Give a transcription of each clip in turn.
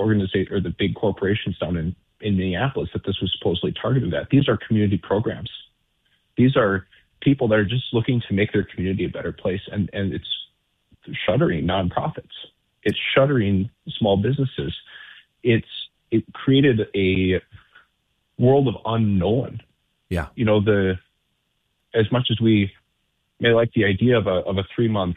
organization or the big corporations down in Minneapolis that this was supposedly targeted at. These are community programs. These are people that are just looking to make their community a better place, and it's shuttering nonprofits. It's shuttering small businesses. It created a world of unknown. Yeah. As much as we may like the idea of a 3-month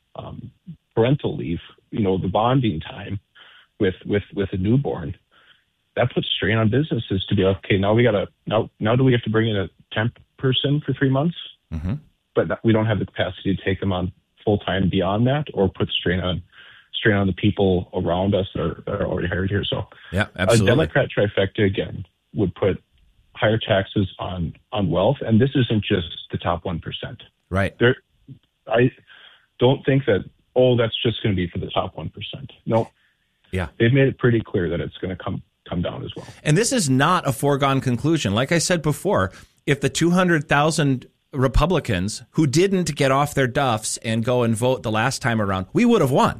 parental leave, the bonding time with a newborn, that puts strain on businesses to be like, okay, now do we have to bring in a temp person for 3 months? Mm-hmm. But we don't have the capacity to take them on full time beyond that, or put strain on the people around us that are already hired here. So yeah, absolutely. A Democrat trifecta again would put higher taxes on wealth, and this isn't just the top 1%. Right. I don't think that that's just going to be for the top 1%. No. Yeah. They've made it pretty clear that it's going to come down as well. And this is not a foregone conclusion. Like I said before, if the 200,000 Republicans who didn't get off their duffs and go and vote the last time around, we would have won.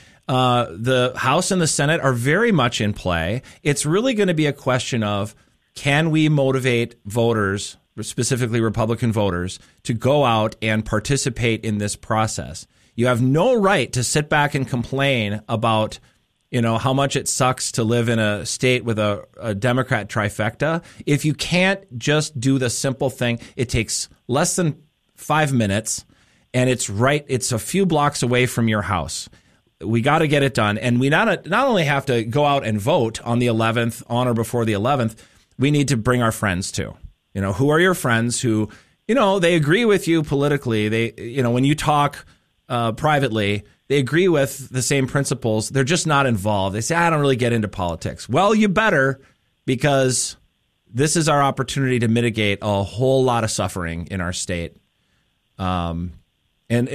The House and the Senate are very much in play. It's really going to be a question of, can we motivate voters, specifically Republican voters, to go out and participate in this process? You have no right to sit back and complain about how much it sucks to live in a state with a Democrat trifecta. If you can't just do the simple thing, it takes less than 5 minutes, and it's a few blocks away from your house. We got to get it done. And we not only have to go out and vote on the 11th, on or before the 11th, we need to bring our friends too. Who are your friends who, they agree with you politically. They, when you talk privately, they agree with the same principles. They're just not involved. They say, I don't really get into politics. Well, you better, because this is our opportunity to mitigate a whole lot of suffering in our state. And in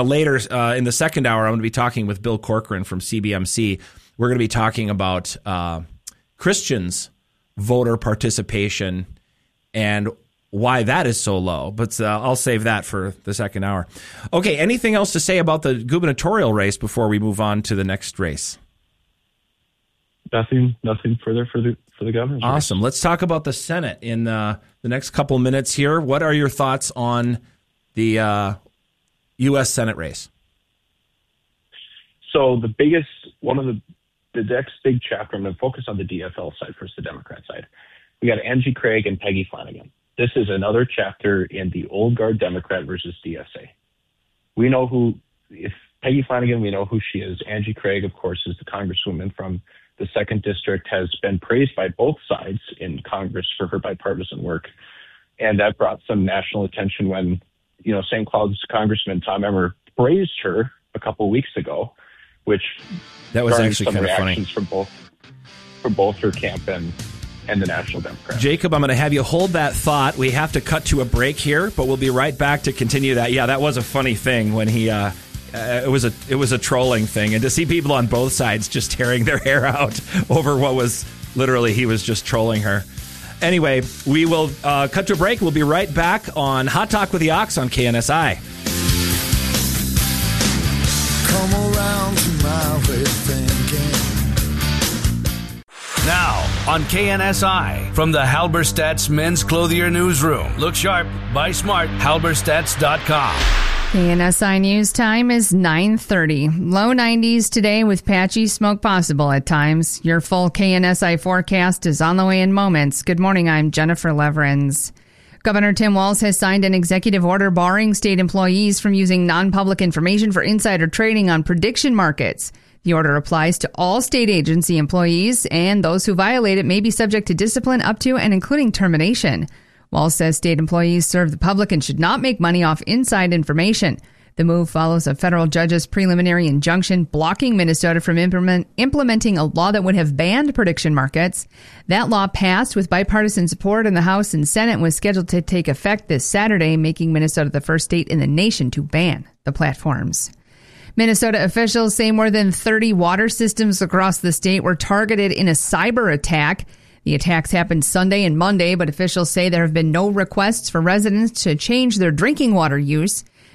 the second hour, I'm going to be talking with Bill Corcoran from CBMC. We're going to be talking about Christians' voter participation and why that is so low. But I'll save that for the second hour. Okay, anything else to say about the gubernatorial race before we move on to the next race? Nothing further for the governor's Awesome. race. Let's talk about the Senate in the next couple minutes here. What are your thoughts on the U.S. Senate race? So one of the next big chapter, I'm going to focus on the DFL side versus the Democrat side. We got Angie Craig and Peggy Flanagan. This is another chapter in the old guard Democrat versus DSA. We know if Peggy Flanagan, we know who she is. Angie Craig, of course, is the congresswoman from the 2nd District, has been praised by both sides in Congress for her bipartisan work. And that brought some national attention when, St. Cloud's Congressman Tom Emmer praised her a couple of weeks ago, which that was actually some kind of reactions funny from both her camp and the National Democrats. Jacob, I'm going to have you hold that thought. We have to cut to a break here, but we'll be right back to continue that. Yeah, that was a funny thing when he it was a trolling thing, and to see people on both sides just tearing their hair out over what was literally he was just trolling her. Anyway, we will cut to a break. We'll be right back on Hot Talk with the Ox on KNSI. Come around to my way of thinking. Now, on KNSI, from the Halberstadt's Men's Clothier Newsroom. Look sharp, buy smart, halberstadts.com. KNSI News time is 9:30. Low 90s today with patchy smoke possible at times. Your full KNSI forecast is on the way in moments. Good morning, I'm Jennifer Leverins. Governor Tim Walz has signed an executive order barring state employees from using non-public information for insider trading on prediction markets. The order applies to all state agency employees, and those who violate it may be subject to discipline up to and including termination. Walz says state employees serve the public and should not make money off inside information. The move follows a federal judge's preliminary injunction blocking Minnesota from implementing a law that would have banned prediction markets. That law passed with bipartisan support in the House and Senate and was scheduled to take effect this Saturday, making Minnesota the first state in the nation to ban the platforms. Minnesota officials say more than 30 water systems across the state were targeted in a cyber attack. The attacks happened Sunday and Monday, but officials say there have been no requests for residents to change their drinking water use.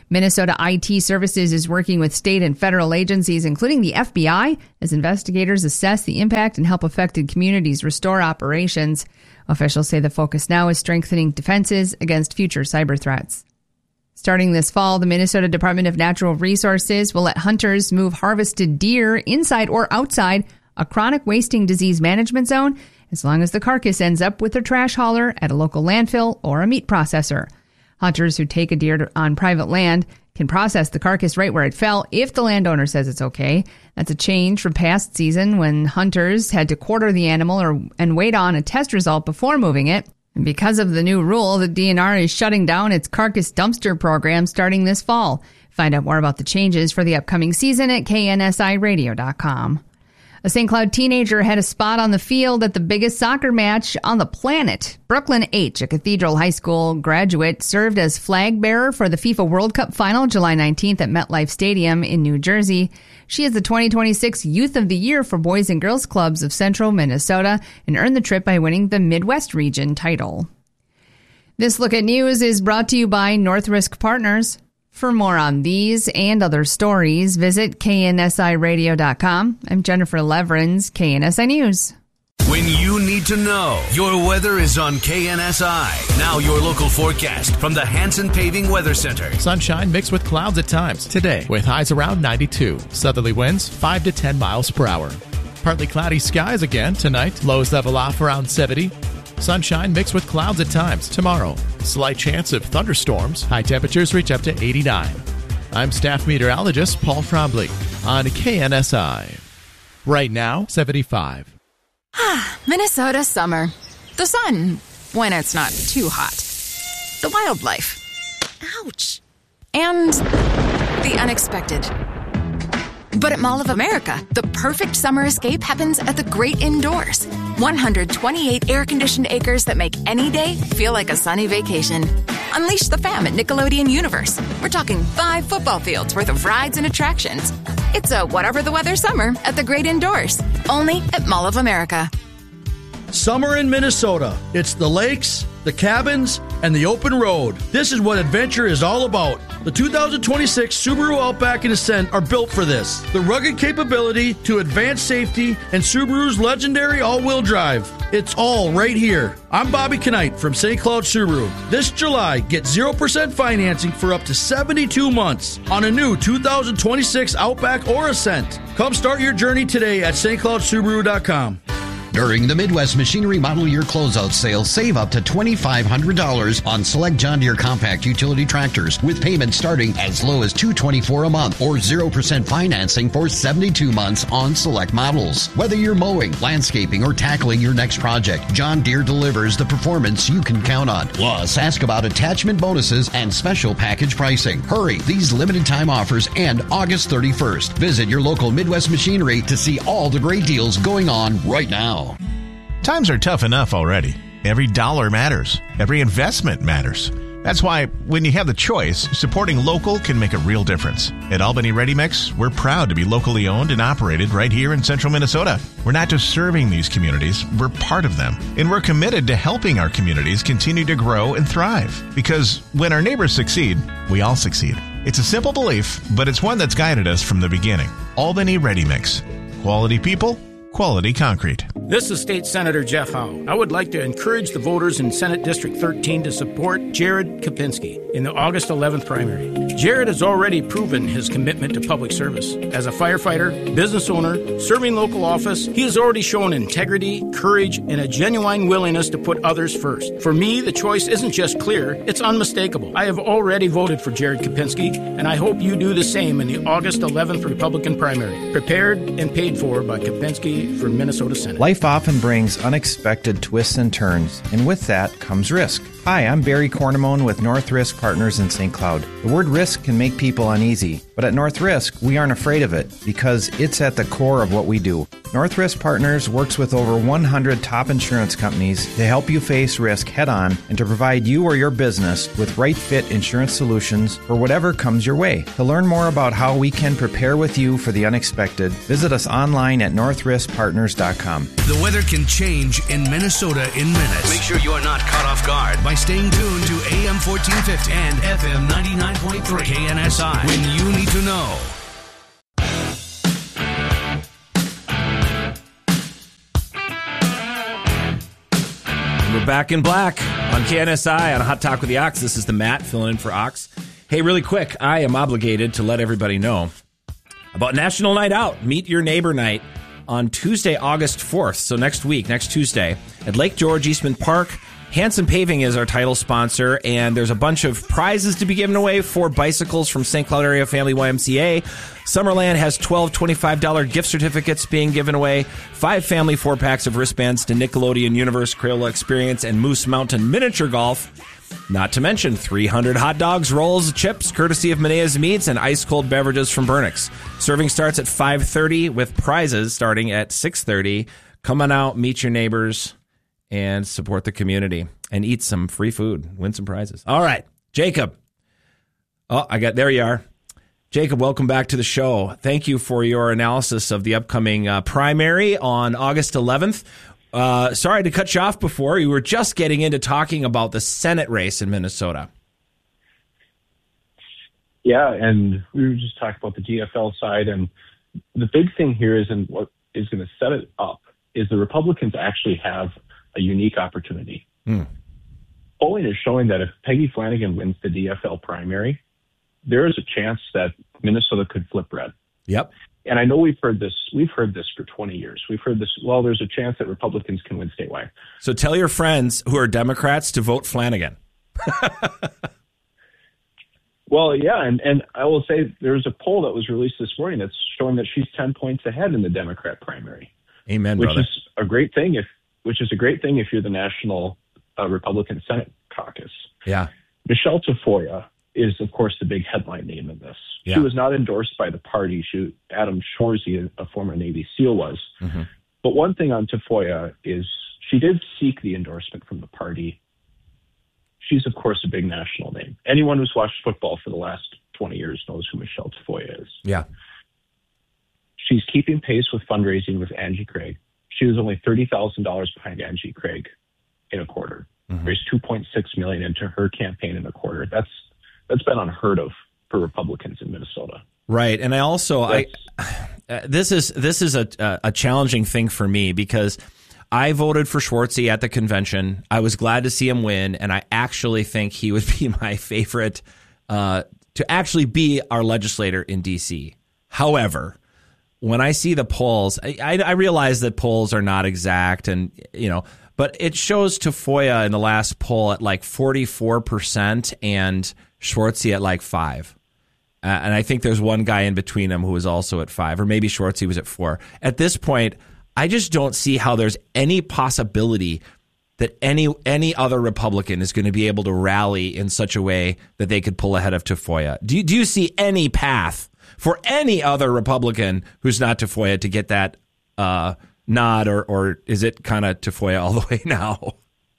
Minnesota IT Services is working with state and federal agencies, including the FBI, as investigators assess the impact and help affected communities restore operations. Officials say the focus now is strengthening defenses against future cyber threats. Starting this fall, the Minnesota Department of Natural Resources will let hunters move harvested deer inside or outside a chronic wasting disease management zone, as long as the carcass ends up with a trash hauler at a local landfill or a meat processor. Hunters who take a deer on private land can process the carcass right where it fell if the landowner says it's okay. That's a change from past season when hunters had to quarter the animal and wait on a test result before moving it. And because of the new rule, the DNR is shutting down its carcass dumpster program starting this fall. Find out more about the changes for the upcoming season at KNSIRadio.com. A St. Cloud teenager had a spot on the field at the biggest soccer match on the planet. Brooklyn H., a Cathedral High School graduate, served as flag bearer for the FIFA World Cup final July 19th at MetLife Stadium in New Jersey. She is the 2026 Youth of the Year for Boys and Girls Clubs of Central Minnesota and earned the trip by winning the Midwest Region title. This Look at News is brought to you by North Risk Partners. For more on these and other stories, visit KNSIRadio.com. I'm Jennifer Leverins, KNSI News. When you need to know, your weather is on KNSI. Now your local forecast from the Hanson Paving Weather Center. Sunshine mixed with clouds at times today with highs around 92. Southerly winds 5 to 10 miles per hour. Partly cloudy skies again tonight. Lows level off around 70. Sunshine mixed with clouds at times tomorrow. Slight chance of thunderstorms. High temperatures reach up to 89. I'm staff meteorologist Paul Frombley on KNSI. Right now, 75. Minnesota summer. The sun, when it's not too hot. The wildlife. Ouch. And the unexpected. But at Mall of America, the perfect summer escape happens at the great indoors. 128 air-conditioned acres that make any day feel like a sunny vacation. Unleash the fam at Nickelodeon Universe. We're talking 5 football fields worth of rides and attractions. It's a whatever the weather summer at the great indoors. Only at Mall of America. Summer in Minnesota. It's the lakes, the cabins, and the open road. This is what adventure is all about. The 2026 Subaru Outback and Ascent are built for this. The rugged capability to advanced safety and Subaru's legendary all-wheel drive. It's all right here. I'm Bobby Knight from St. Cloud Subaru. This July, get 0% financing for up to 72 months on a new 2026 Outback or Ascent. Come start your journey today at stcloudsubaru.com. During the Midwest Machinery Model Year Closeout Sale, save up to $2,500 on select John Deere compact utility tractors with payments starting as low as $224 a month or 0% financing for 72 months on select models. Whether you're mowing, landscaping, or tackling your next project, John Deere delivers the performance you can count on. Plus, ask about attachment bonuses and special package pricing. Hurry, these limited time offers end August 31st. Visit your local Midwest Machinery to see all the great deals going on right now. Times are tough enough already. Every dollar matters. Every investment matters. That's why when you have the choice, supporting local can make a real difference. At Albany Ready Mix, we're proud to be locally owned and operated right here in central Minnesota. We're not just serving these communities, we're part of them. And we're committed to helping our communities continue to grow and thrive. Because when our neighbors succeed, we all succeed. It's a simple belief, but it's one that's guided us from the beginning. Albany Ready Mix. Quality people, quality concrete. This is State Senator Jeff Howe. I would like to encourage the voters in Senate District 13 to support Jared Kopinski in the August 11th primary. Jared has already proven his commitment to public service. As a firefighter, business owner, serving local office, he has already shown integrity, courage, and a genuine willingness to put others first. For me, the choice isn't just clear, it's unmistakable. I have already voted for Jared Kopinski, and I hope you do the same in the August 11th Republican primary. Prepared and paid for by Kopinski for Minnesota Senate. Life often brings unexpected twists and turns, and with that comes risk. Hi, I'm Barry Cornamone with North Risk Partners in St. Cloud. The word risk can make people uneasy. But at North Risk, we aren't afraid of it because it's at the core of what we do. North Risk Partners works with over 100 top insurance companies to help you face risk head-on and to provide you or your business with right-fit insurance solutions for whatever comes your way. To learn more about how we can prepare with you for the unexpected, visit us online at northriskpartners.com. The weather can change in Minnesota in minutes. Make sure you are not caught off guard by staying tuned to AM 1450 and FM 99.3 KNSI when you need to know. We're back in black on KNSI on Hot Talk with the Ox. This is the Matt filling in for Ox. Hey, really quick, I am obligated to let everybody know about National Night Out, Meet Your Neighbor Night on Tuesday, August 4th. So next week, next Tuesday, at Lake George, Eastman Park. Hanson Paving is our title sponsor, and there's a bunch of prizes to be given away for bicycles from St. Cloud Area Family YMCA. Summerland has 12 $25 gift certificates being given away, 5 family 4-packs of wristbands to Nickelodeon Universe, Crayola Experience, and Moose Mountain Miniature Golf. Not to mention 300 hot dogs, rolls, chips, courtesy of Menea's Meats, and ice-cold beverages from Burnix. Serving starts at 5:30 with prizes starting at 6:30. Come on out, meet your neighbors, and support the community and eat some free food, win some prizes. All right, Jacob. There you are. Jacob, welcome back to the show. Thank you for your analysis of the upcoming primary on August 11th. Sorry to cut you off before. You were just getting into talking about the Senate race in Minnesota. Yeah, and we were just talking about the DFL side, and the big thing here is, and what is going to set it up, is the Republicans actually have a unique opportunity. Polling is showing that if Peggy Flanagan wins the DFL primary, there is a chance that Minnesota could flip red. Yep. And I know we've heard this for 20 years. We've heard this, well, there's a chance that Republicans can win statewide. So tell your friends who are Democrats to vote Flanagan. Well, yeah, and I will say there's a poll that was released this morning that's showing that she's 10 points ahead in the Democrat primary. Amen, which brother. is a great thing if you're the National Republican Senate Caucus. Yeah. Michelle Tafoya is, of course, the big headline name in this. Yeah. She was not endorsed by the party. Adam Shorzy, a former Navy SEAL, was. Mm-hmm. But one thing on Tafoya is she did seek the endorsement from the party. She's, of course, a big national name. Anyone who's watched football for the last 20 years knows who Michelle Tafoya is. Yeah. She's keeping pace with fundraising with Angie Craig. She was only $30,000 behind Angie Craig in a quarter. Mm-hmm. Raised $2.6 million into her campaign in a quarter. That's been unheard of for Republicans in Minnesota. Right, and I also this is a challenging thing for me because I voted for Schwartzy at the convention. I was glad to see him win, and I actually think he would be my favorite to actually be our legislator in D.C. However, when I see the polls, I realize that polls are not exact, and but it shows Tafoya in the last poll at like 44% and Schwartzy at like 5%. And I think there's one guy in between them who was also at 5%, or maybe Schwartzy was at 4%. At this point, I just don't see how there's any possibility that any other Republican is going to be able to rally in such a way that they could pull ahead of Tafoya. Do you see any path for any other Republican who's not Tafoya to get that nod, or is it kind of Tafoya all the way now?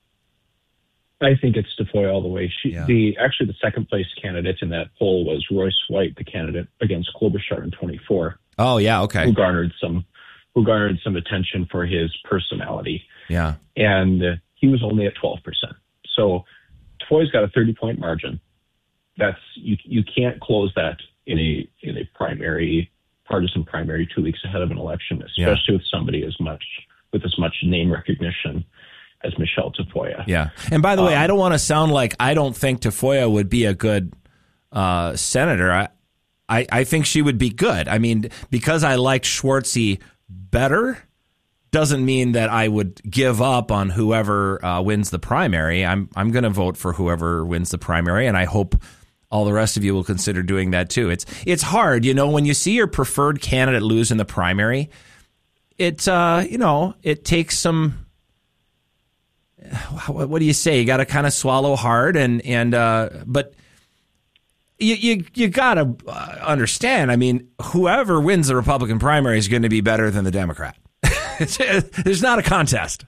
I think it's Tafoya all the way. The second place candidate in that poll was Royce White, the candidate against Klobuchar in 24. Oh yeah, okay. Who garnered some attention for his personality. Yeah, and he was only at 12%. So Tafoya's got a 30-point margin. That's you can't close that in a partisan primary 2 weeks ahead of an election, especially with somebody with as much name recognition as Michelle Tafoya. Yeah. And by the way, I don't want to sound like I don't think Tafoya would be a good senator. I think she would be good. I mean, because I liked Schwartzy better doesn't mean that I would give up on whoever wins the primary. I'm going to vote for whoever wins the primary, and I hope all the rest of you will consider doing that too. It's hard, when you see your preferred candidate lose in the primary. It takes some. What do you say? You got to kind of swallow hard, but you got to understand. I mean, whoever wins the Republican primary is going to be better than the Democrat. There's not a contest.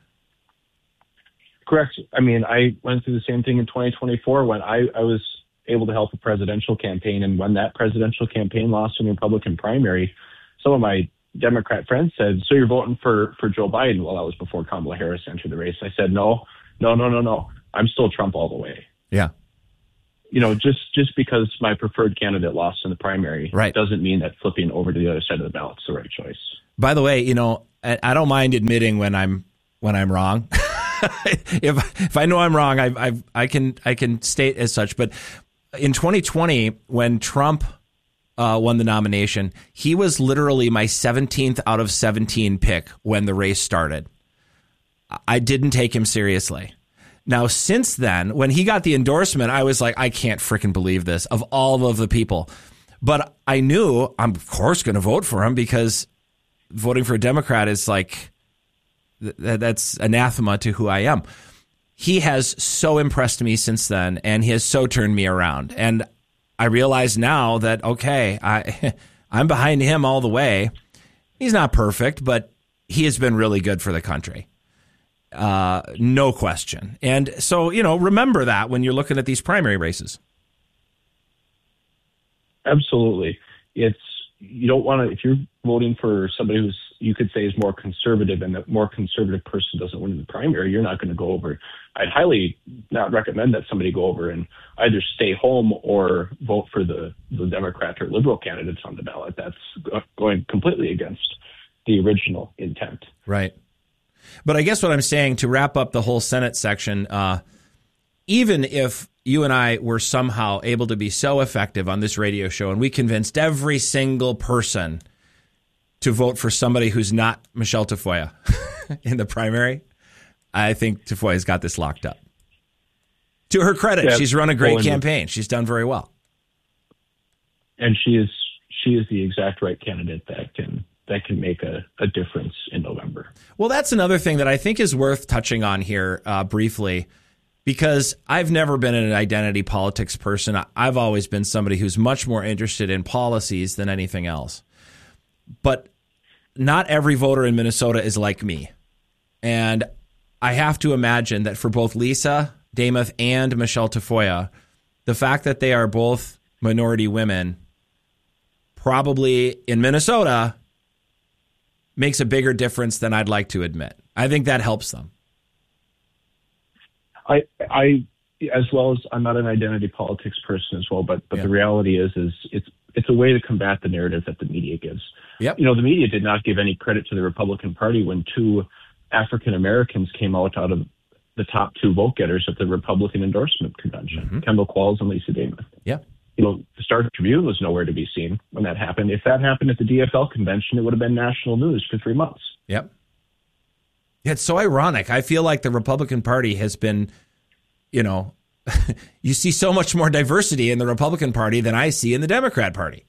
Correct. I mean, I went through the same thing in 2024 when I was able to help a presidential campaign. And when that presidential campaign lost in the Republican primary, some of my Democrat friends said, so you're voting for Joe Biden? Well, that was before Kamala Harris entered the race. I said, no. I'm still Trump all the way. Yeah. You know, just because my preferred candidate lost in the primary doesn't mean that flipping over to the other side of the ballot's the right choice. By the way, you know, I don't mind admitting when I'm wrong. if I know I'm wrong, I can state as such. But in 2020, when Trump won the nomination, he was literally my 17th out of 17 pick when the race started. I didn't take him seriously. Now, since then, when he got the endorsement, I was like, I can't freaking believe this, of all of the people. But I knew I'm, of course, going to vote for him because voting for a Democrat is like, that's anathema to who I am. He has so impressed me since then, and he has so turned me around. And I realize now that, okay, I'm behind him all the way. He's not perfect, but he has been really good for the country. No question. And so, you know, remember that when you're looking at these primary races. Absolutely. You don't want to, if you're voting for somebody who's, you could say, is more conservative, and that more conservative person doesn't win the primary, you're not going to go over. I'd highly not recommend that somebody go over and either stay home or vote for the Democrat or liberal candidates on the ballot. That's going completely against the original intent. Right. But I guess what I'm saying, to wrap up the whole Senate section, even if you and I were somehow able to be so effective on this radio show and we convinced every single person to vote for somebody who's not Michelle Tafoya in the primary, I think Tafoya's got this locked up. To her credit, she's run a great campaign. She's done very well. And she is the exact right candidate that can make a difference in November. Well, that's another thing that I think is worth touching on here briefly, because I've never been an identity politics person. I've always been somebody who's much more interested in policies than anything else. But not every voter in Minnesota is like me. And I have to imagine that for both Lisa Demuth and Michelle Tafoya, the fact that they are both minority women probably in Minnesota makes a bigger difference than I'd like to admit. I think that helps them. I as well as I'm not an identity politics person as well, but the reality is it's a way to combat the narrative that the media gives. Yep. You know, the media did not give any credit to the Republican Party when two African Americans came out of the top two vote getters at the Republican endorsement convention, Kendall Qualls and Lisa Demuth. Yeah. You know, the Star Tribune was nowhere to be seen when that happened. If that happened at the DFL convention, it would have been national news for 3 months. Yep. It's so ironic. I feel like the Republican Party has been, you know, you see so much more diversity in the Republican Party than I see in the Democrat Party.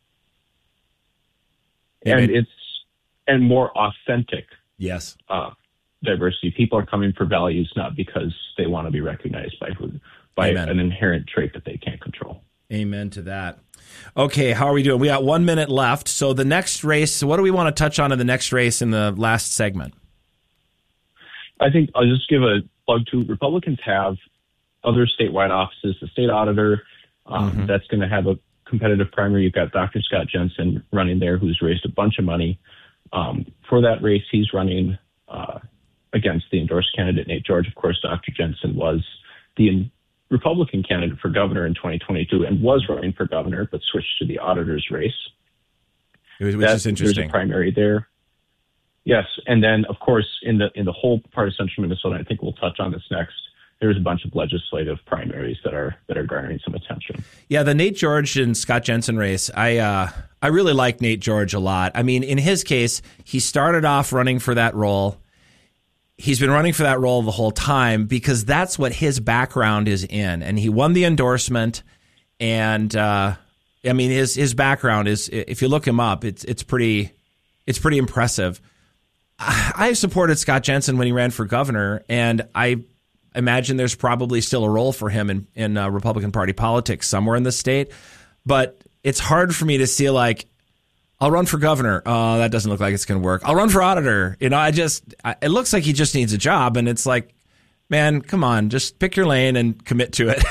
And more authentic. Yes. Diversity. People are coming for values, not because they want to be recognized by an inherent trait that they can't control. Amen to that. Okay, how are we doing? We got 1 minute left. So the next race, what do we want to touch on in the next race in the last segment? I think I'll just give a plug to Republicans have other statewide offices, the state auditor, that's going to have a competitive primary. You've got Dr. Scott Jensen running there, who's raised a bunch of money. For that race, he's running against the endorsed candidate, Nate George. Of course, Dr. Jensen was the Republican candidate for governor in 2022 and was running for governor, but switched to the auditor's race. Which is interesting. There's a primary there. Yes, and then of course in the whole part of central Minnesota, I think we'll touch on this next. There's a bunch of legislative primaries that are garnering some attention. Yeah, the Nate George and Scott Jensen race, I really like Nate George a lot. I mean, in his case, he started off running for that role. He's been running for that role the whole time because that's what his background is in. And he won the endorsement. And I mean, his background is, if you look him up, it's pretty impressive. I supported Scott Jensen when he ran for governor, and I imagine there's probably still a role for him in Republican Party politics somewhere in the state. But it's hard for me to see, like, I'll run for governor. Oh, that doesn't look like it's going to work. I'll run for auditor. It looks like he just needs a job. And it's like, man, come on, just pick your lane and commit to it.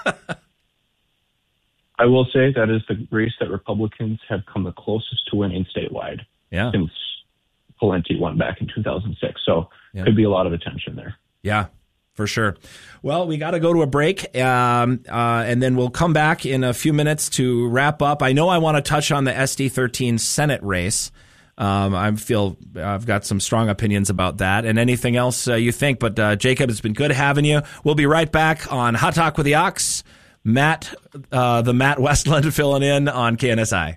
I will say that is the race that Republicans have come the closest to winning statewide since Pawlenty won back in 2006. So could be a lot of attention there. Yeah, for sure. Well, we got to go to a break, and then we'll come back in a few minutes to wrap up. I know I want to touch on the SD13 Senate race. I've got some strong opinions about that and anything else you think. But Jacob, it's been good having you. We'll be right back on Hot Talk with the Ox. Matt Westland filling in on KNSI.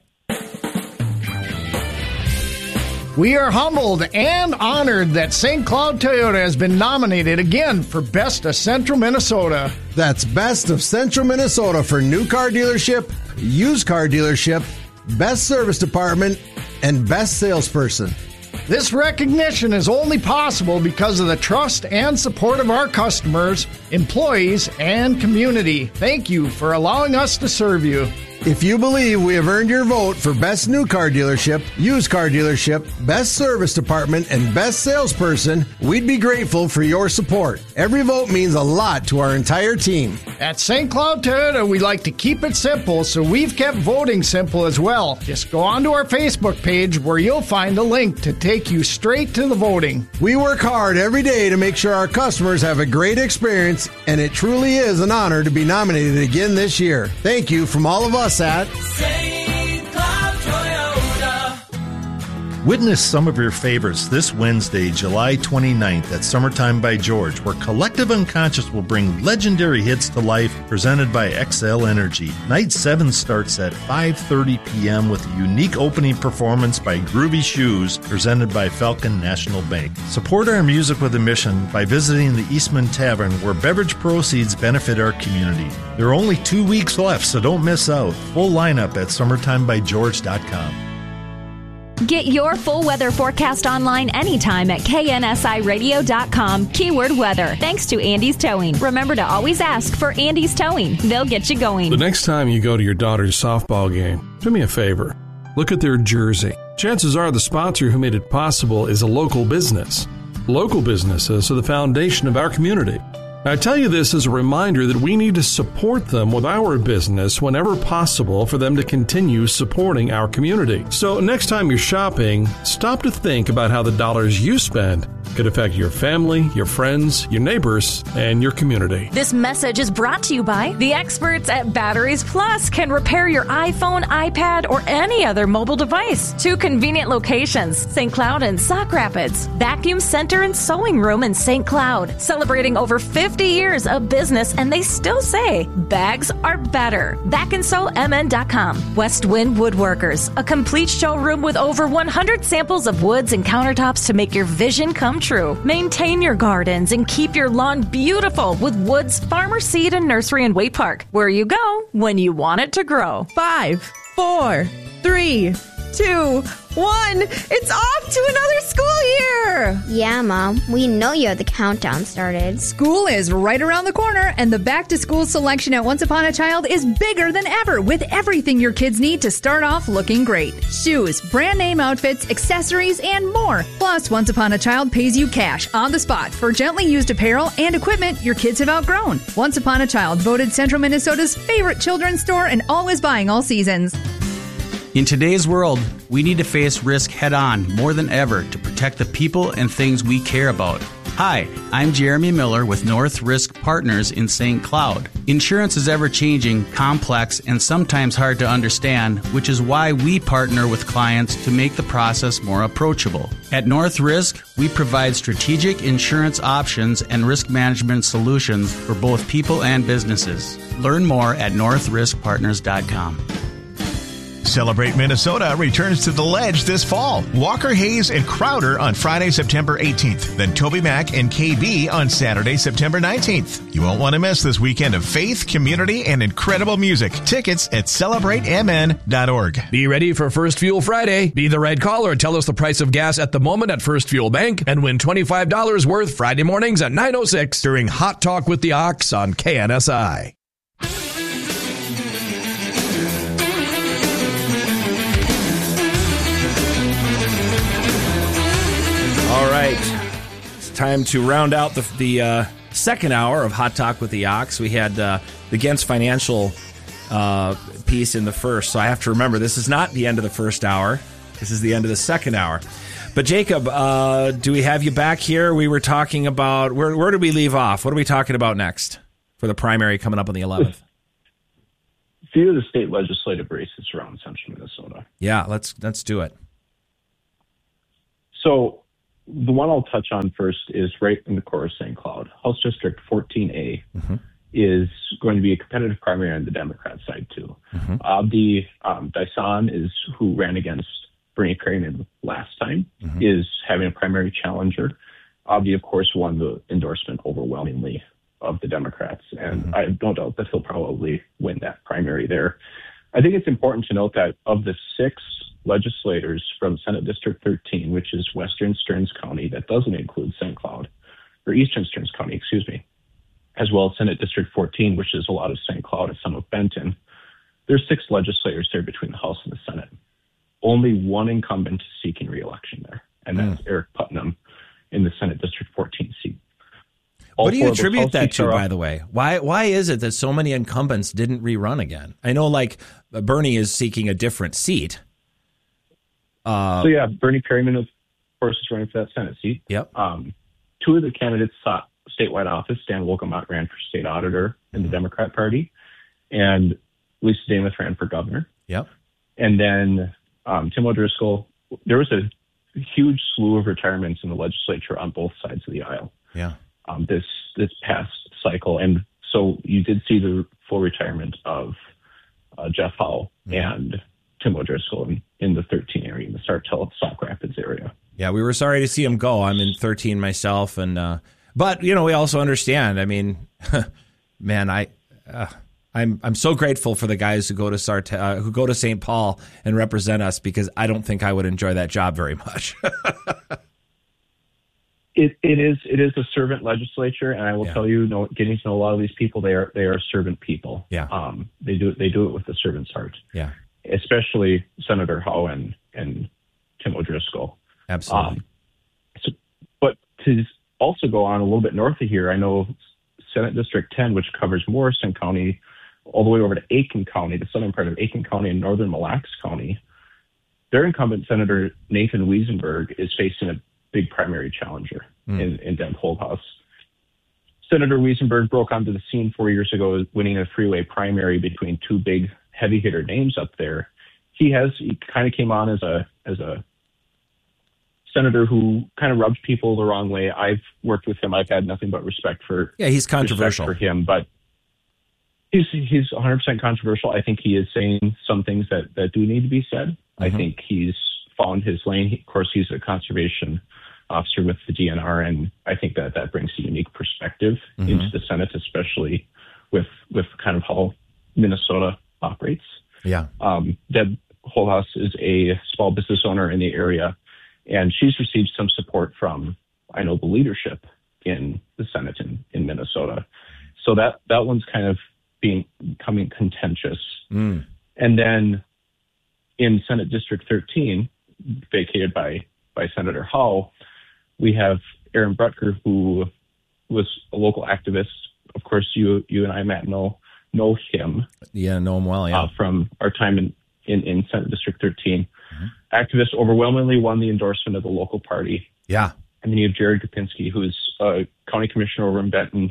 We are humbled and honored that St. Cloud Toyota has been nominated again for Best of Central Minnesota. That's Best of Central Minnesota for new car dealership, used car dealership, best service department, and best salesperson. This recognition is only possible because of the trust and support of our customers, employees, and community. Thank you for allowing us to serve you. If you believe we have earned your vote for Best New Car Dealership, Used Car Dealership, Best Service Department, and Best Salesperson, we'd be grateful for your support. Every vote means a lot to our entire team. At St. Cloud Toyota, we like to keep it simple, so we've kept voting simple as well. Just go onto our Facebook page where you'll find a link to take you straight to the voting. We work hard every day to make sure our customers have a great experience, and it truly is an honor to be nominated again this year. Thank you from all of us at St. Cloud Toyota. Witness some of your favorites this Wednesday, July 29th at Summertime by George, where Collective Unconscious will bring legendary hits to life presented by XL Energy. Night 7 starts at 5:30 p.m. with a unique opening performance by Groovy Shoes presented by Falcon National Bank. Support our music with a mission by visiting the Eastman Tavern, where beverage proceeds benefit our community. There are only 2 weeks left, so don't miss out. Full lineup at summertimebygeorge.com. Get your full weather forecast online anytime at KNSIRadio.com. Keyword weather. Thanks to Andy's Towing. Remember to always ask for Andy's Towing. They'll get you going. The next time you go to your daughter's softball game, do me a favor. Look at their jersey. Chances are the sponsor who made it possible is a local business. Local businesses are the foundation of our community. I tell you this as a reminder that we need to support them with our business whenever possible for them to continue supporting our community. So next time you're shopping, stop to think about how the dollars you spend could affect your family, your friends, your neighbors, and your community. This message is brought to you by the experts at Batteries Plus. Can repair your iPhone, iPad, or any other mobile device. 2 convenient locations, St. Cloud and Sauk Rapids. Vacuum Center and Sewing Room in St. Cloud. Celebrating over 50 years of business, and they still say bags are better. BackandSewMN.com. West Wind Woodworkers. A complete showroom with over 100 samples of woods and countertops to make your vision come true. Maintain your gardens and keep your lawn beautiful with Woods Farmer Seed and Nursery in Waite Park, where you go when you want it to grow. 5, 4, 3, 2, 1. It's off to another school year. Yeah, Mom. We know you have the countdown started. School is right around the corner, and the back-to-school selection at Once Upon a Child is bigger than ever, with everything your kids need to start off looking great. Shoes, brand name outfits, accessories, and more. Plus, Once Upon a Child pays you cash on the spot for gently used apparel and equipment your kids have outgrown. Once Upon a Child, voted Central Minnesota's favorite children's store and always buying all seasons. In today's world, we need to face risk head-on more than ever to protect the people and things we care about. Hi, I'm Jeremy Miller with North Risk Partners in St. Cloud. Insurance is ever-changing, complex, and sometimes hard to understand, which is why we partner with clients to make the process more approachable. At North Risk, we provide strategic insurance options and risk management solutions for both people and businesses. Learn more at northriskpartners.com. Celebrate Minnesota returns to the Ledge this fall. Walker Hayes and Crowder on Friday, September 18th. Then Toby Mac and KB on Saturday, September 19th. You won't want to miss this weekend of faith, community, and incredible music. Tickets at CelebrateMN.org. Be ready for First Fuel Friday. Be the right caller and tell us the price of gas at the moment at First Fuel Bank and win $25 worth Friday mornings at 9:06 during Hot Talk with the Ox on KNSI. All right, it's time to round out the second hour of Hot Talk with the Ox. We had the Gens Financial piece in the first, so I have to remember this is not the end of the first hour. This is the end of the second hour. But Jacob, do we have you back here? We were talking about, where did we leave off? What are we talking about next for the primary coming up on the 11th? A few of the state legislative races around central Minnesota. Yeah, let's do it. So the one I'll touch on first is right in the core of St. Cloud. House District 14A is going to be a competitive primary on the Democrat side, too. Abdi Dyson is who ran against Bernie Perryman last time, is having a primary challenger. Abdi, of course, won the endorsement overwhelmingly of the Democrats, and I have no doubt that he'll probably win that primary there. I think it's important to note that of the 6 legislators from Senate District 13, which is Western Stearns County, that doesn't include St. Cloud, or Eastern Stearns County, excuse me, as well as Senate District 14, which is a lot of St. Cloud and some of Benton. There's 6 legislators there between the House and the Senate. Only one incumbent is seeking re-election there, and that's Eric Putnam in the Senate District 14 seat. What do you attribute that to, by the way? Why is it that so many incumbents didn't rerun again? I know, like, Bernie is seeking a different seat. Bernie Perryman, of course, is running for that Senate seat. Yep. 2 of the candidates sought statewide office. Dan Wolcomott ran for state auditor in the Democrat Party, and Lisa Damuth ran for governor. Yep. And then Tim O'Driscoll. There was a huge slew of retirements in the legislature on both sides of the aisle. Yeah. This past cycle, and so you did see the full retirement of Jeff Howell and Tim O'Driscoll in the 13 area, in the Sartell, Sauk Rapids area. Yeah, we were sorry to see him go. I'm in 13 myself, and but we also understand. I mean, man, I'm so grateful for the guys who go to who go to St. Paul and represent us, because I don't think I would enjoy that job very much. It is a servant legislature, and I will tell you, getting to know a lot of these people, they are servant people. Yeah. They do it with the servant's heart. Yeah. Especially Senator Howe and Tim O'Driscoll. Absolutely. But to also go on a little bit north of here, I know Senate District 10, which covers Morrison County all the way over to Aiken County, the southern part of Aiken County and northern Mille Lacs County, their incumbent Senator Nathan Wiesenberg is facing a big primary challenger in Deb Holthaus. Senator Wiesenberg broke onto the scene 4 years ago, winning a freeway primary between 2 big heavy hitter names up there. He kind of came on as a senator who kind of rubbed people the wrong way. I've worked with him. I've had nothing but respect for. Yeah, he's controversial for him, but he's 100% controversial. I think he is saying some things that do need to be said. I think he's found his lane. Of course, he's a conservation officer with the DNR, and I think that brings a unique perspective into the Senate, especially with kind of how Minnesota operates. Yeah. Deb Holthaus is a small business owner in the area, and she's received some support from, I know, the leadership in the Senate in Minnesota. So that one's kind of becoming contentious. And then in Senate District 13, vacated by Senator Howe, we have Aaron Brutker, who was a local activist. Of course, you and I, Matt, know him. Yeah, know him well, yeah. From our time in Senate District 13. Activist overwhelmingly won the endorsement of the local party. Yeah. And then you have Jared Kapinski, who's a county commissioner over in Benton,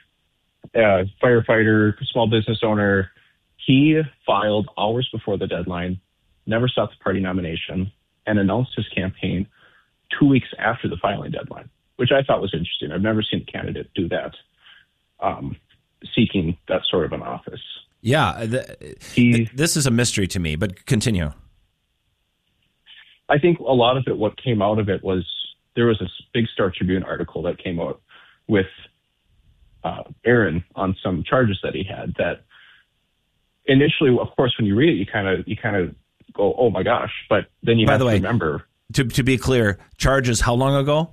firefighter, small business owner. He filed hours before the deadline, never sought the party nomination, and announced his campaign 2 weeks after the filing deadline, which I thought was interesting. I've never seen a candidate do that, seeking that sort of an office. Yeah, this is a mystery to me, but continue. I think a lot of it, what came out of it was there was a big Star Tribune article that came out with Aaron on some charges that he had that initially, of course, when you read it, you kind of go, oh my gosh, but then you have to remember. To be clear, charges how long ago?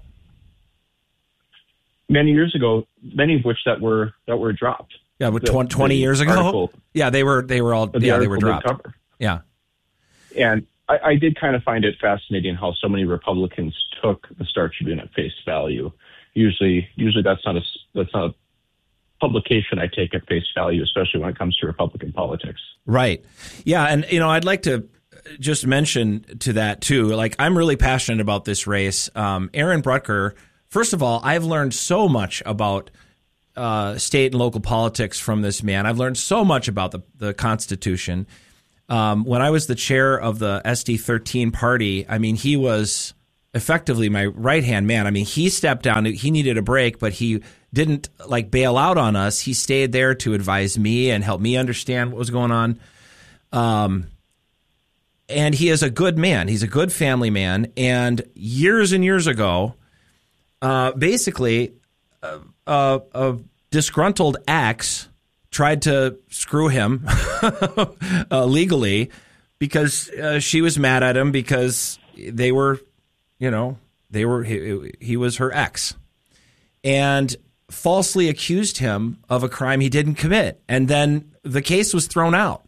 Many years ago, many of which that were dropped. Yeah, but 20 years ago? Article, yeah, they were all they were dropped. Yeah. And I did kind of find it fascinating how so many Republicans took the Star Tribune at face value. Usually that's not a publication I take at face value, especially when it comes to Republican politics. Right. Yeah, and I'd like to just mention to that too. Like, I'm really passionate about this race. Aaron Brutker. First of all, I've learned so much about state and local politics from this man. I've learned so much about the Constitution. When I was the chair of the SD13 party, I mean, he was effectively my right-hand man. I mean, he stepped down. He needed a break, but he didn't bail out on us. He stayed there to advise me and help me understand what was going on. And he is a good man. He's a good family man. And years and years ago, basically, a disgruntled ex tried to screw him legally because she was mad at him because he was her ex, and falsely accused him of a crime he didn't commit. And then the case was thrown out.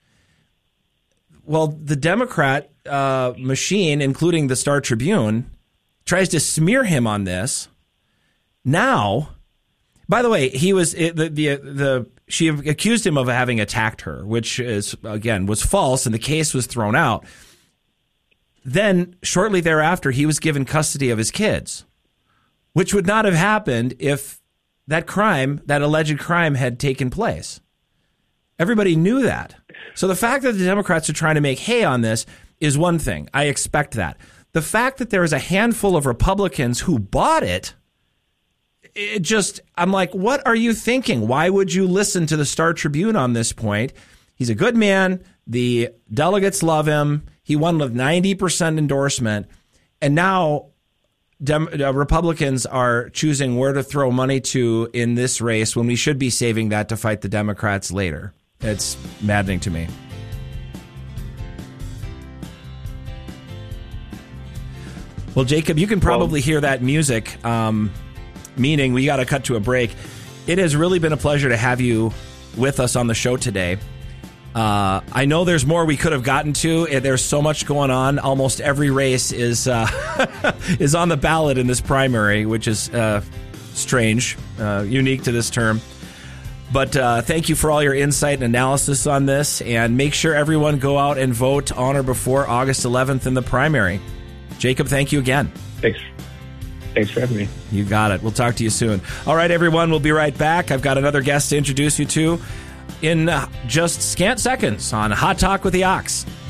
Well, the Democrat machine, including the Star Tribune, tries to smear him on this. Now, by the way, he was she accused him of having attacked her, which was false, and the case was thrown out. Then, shortly thereafter, he was given custody of his kids, which would not have happened if that alleged crime had taken place. Everybody knew that. So the fact that the Democrats are trying to make hay on this is one thing. I expect that. The fact that there is a handful of Republicans who bought it, I'm like, what are you thinking? Why would you listen to the Star Tribune on this point? He's a good man. The delegates love him. He won with 90% endorsement. And now Republicans are choosing where to throw money to in this race when we should be saving that to fight the Democrats later. It's maddening to me. Well, Jacob, you can probably hear that music, meaning we got to cut to a break. It has really been a pleasure to have you with us on the show today. I know there's more we could have gotten to. There's so much going on. Almost every race is is on the ballot in this primary, which is strange, unique to this term. But thank you for all your insight and analysis on this, and make sure everyone go out and vote on or before August 11th in the primary. Jacob, thank you again. Thanks for having me. You got it. We'll talk to you soon. All right, everyone, we'll be right back. I've got another guest to introduce you to in just scant seconds on Hot Talk with the Ox.